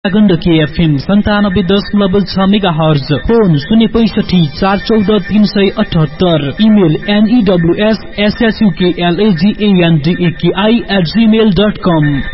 Gandaki FM 97.6 megahertz, phone 065 414 378, email NEWSSHUKLAGANDAKI@gmail.com।